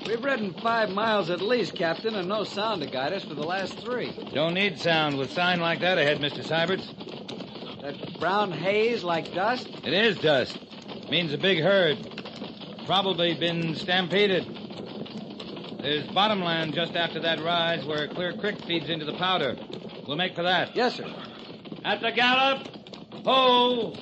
We've ridden 5 miles at least, Captain, and no sound to guide us for the last 3. Don't need sound with sign like that ahead, Mr. Syberts. That brown haze like dust? It is dust. Means a big herd. Probably been stampeded. There's bottomland just after that rise where Clear Creek feeds into the Powder. We'll make for that. Yes, sir. At the gallop! Ho!